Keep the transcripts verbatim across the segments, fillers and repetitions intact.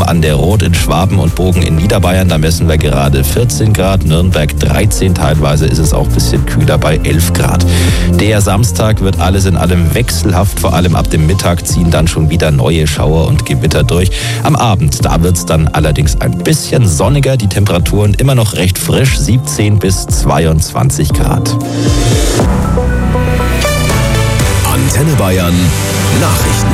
Bochum an der Rot in Schwaben und Bogen in Niederbayern. Da messen wir gerade vierzehn Grad, Nürnberg dreizehn, teilweise ist es auch ein bisschen kühler bei elf Grad. Der Samstag wird alles in allem wechselhaft, vor allem ab dem Mittag ziehen dann schon wieder neue Schauer und Gewitter durch. Am Abend, da wird es dann allerdings ein bisschen sonniger, die Temperaturen immer noch recht frisch, siebzehn bis zweiundzwanzig Grad. Antenne Bayern Nachrichten.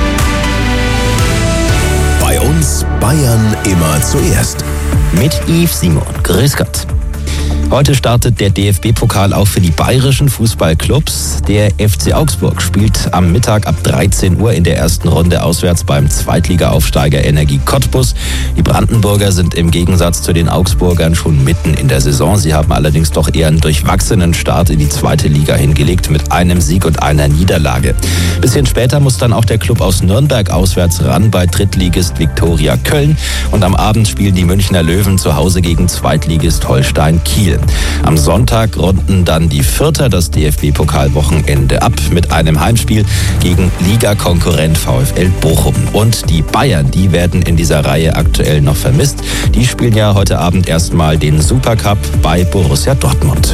Bei uns Bayern immer zuerst. Mit Yves Simon. Grüß Gott. Heute startet der D F B-Pokal auch für die bayerischen Fußballclubs. Der F C Augsburg spielt am Mittag ab dreizehn Uhr in der ersten Runde auswärts beim Zweitliga-Aufsteiger Energie Cottbus. Die Brandenburger sind im Gegensatz zu den Augsburgern schon mitten in der Saison. Sie haben allerdings doch eher einen durchwachsenen Start in die zweite Liga hingelegt mit einem Sieg und einer Niederlage. Bisschen später muss dann auch der Club aus Nürnberg auswärts ran bei Drittligist Viktoria Köln. Und am Abend spielen die Münchner Löwen zu Hause gegen Zweitligist Holstein Kiel. Am Sonntag runden dann die Vierter das D F B-Pokalwochenende ab mit einem Heimspiel gegen Ligakonkurrent VfL Bochum. Und die Bayern, die werden in dieser Reihe aktuell noch vermisst. Die spielen ja heute Abend erstmal den Supercup bei Borussia Dortmund.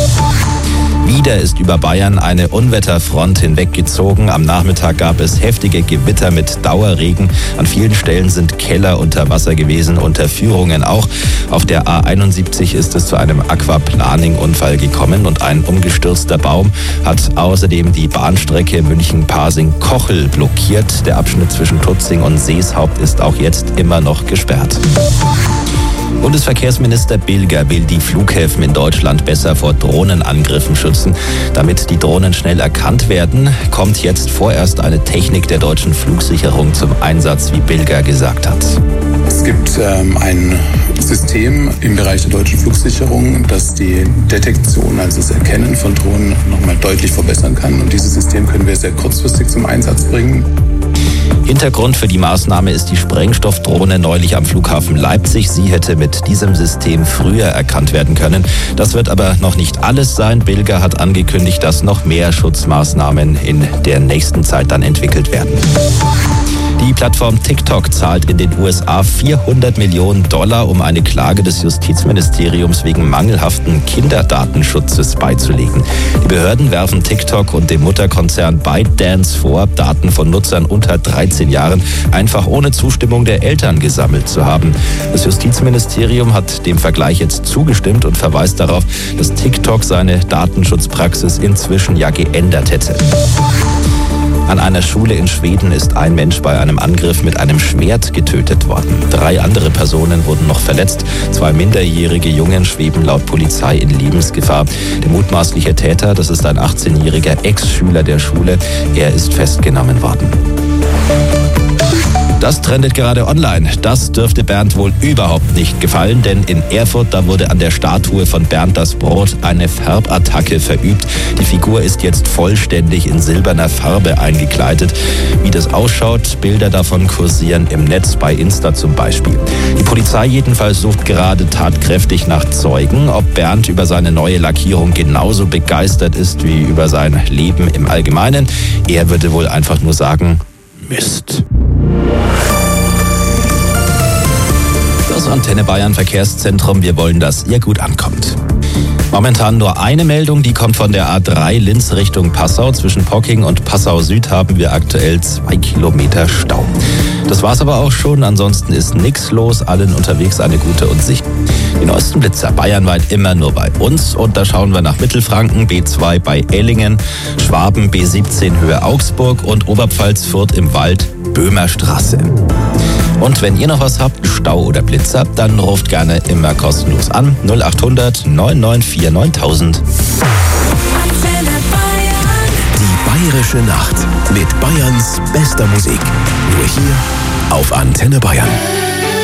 Wieder ist über Bayern eine Unwetterfront hinweggezogen. Am Nachmittag gab es heftige Gewitter mit Dauerregen. An vielen Stellen sind Keller unter Wasser gewesen, Unterführungen auch. Auf der A einundsiebzig ist es zu einem Aquaplaning-Unfall gekommen und ein umgestürzter Baum hat außerdem die Bahnstrecke München-Pasing-Kochel blockiert. Der Abschnitt zwischen Tutzing und Seeshaupt ist auch jetzt immer noch gesperrt. Bundesverkehrsminister Bilger will die Flughäfen in Deutschland besser vor Drohnenangriffen schützen. Damit die Drohnen schnell erkannt werden, kommt jetzt vorerst eine Technik der deutschen Flugsicherung zum Einsatz, wie Bilger gesagt hat. Es gibt ähm, ein System im Bereich der deutschen Flugsicherung, das die Detektion, also das Erkennen von Drohnen, nochmal deutlich verbessern kann. Und dieses System können wir sehr kurzfristig zum Einsatz bringen. Hintergrund für die Maßnahme ist die Sprengstoffdrohne neulich am Flughafen Leipzig. Sie hätte mit diesem System früher erkannt werden können. Das wird aber noch nicht alles sein. Bilger hat angekündigt, dass noch mehr Schutzmaßnahmen in der nächsten Zeit dann entwickelt werden. Die Plattform TikTok zahlt in den U S A vierhundert Millionen Dollar, um eine Klage des Justizministeriums wegen mangelhaften Kinderdatenschutzes beizulegen. Die Behörden werfen TikTok und dem Mutterkonzern ByteDance vor, Daten von Nutzern unter dreizehn Jahren einfach ohne Zustimmung der Eltern gesammelt zu haben. Das Justizministerium hat dem Vergleich jetzt zugestimmt und verweist darauf, dass TikTok seine Datenschutzpraxis inzwischen ja geändert hätte. An einer Schule in Schweden ist ein Mensch bei einem Angriff mit einem Schwert getötet worden. Drei andere Personen wurden noch verletzt. Zwei minderjährige Jungen schweben laut Polizei in Lebensgefahr. Der mutmaßliche Täter, das ist ein achtzehnjähriger Ex-Schüler der Schule. Er ist festgenommen worden. Das trendet gerade online. Das dürfte Bernd wohl überhaupt nicht gefallen, denn in Erfurt, da wurde an der Statue von Bernd das Brot eine Färbattacke verübt. Die Figur ist jetzt vollständig in silberner Farbe eingekleidet. Wie das ausschaut, Bilder davon kursieren im Netz, bei Insta zum Beispiel. Die Polizei jedenfalls sucht gerade tatkräftig nach Zeugen, ob Bernd über seine neue Lackierung genauso begeistert ist wie über sein Leben im Allgemeinen. Er würde wohl einfach nur sagen, Mist. Das Antenne Bayern Verkehrszentrum, wir wollen, dass ihr gut ankommt. Momentan nur eine Meldung, die kommt von der A drei Linz Richtung Passau. Zwischen Pocking und Passau Süd haben wir aktuell zwei Kilometer Stau. Das war's aber auch schon, ansonsten ist nichts los, allen unterwegs eine gute und sichere. Die neuesten Blitzer bayernweit immer nur bei uns und da schauen wir nach Mittelfranken, B zwei bei Ellingen, Schwaben B siebzehn Höhe Augsburg und Oberpfalz Fürth im Wald Böhmerstraße. Und wenn ihr noch was habt, Stau oder Blitzer, dann ruft gerne immer kostenlos an null acht hundert neun neun vier neuntausend. Die Bayerische Nacht mit Bayerns bester Musik. Nur hier auf Antenne Bayern.